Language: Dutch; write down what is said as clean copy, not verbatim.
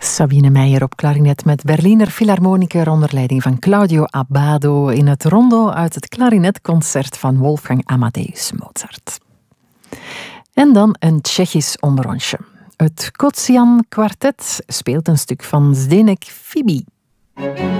Sabine Meijer op klarinet met Berliner Philharmoniker onder leiding van Claudio Abbado in het rondo uit het klarinetconcert van Wolfgang Amadeus Mozart. En dan een Tsjechisch onderrondje. Het Kocian Kwartet speelt een stuk van Zdeněk Fibi.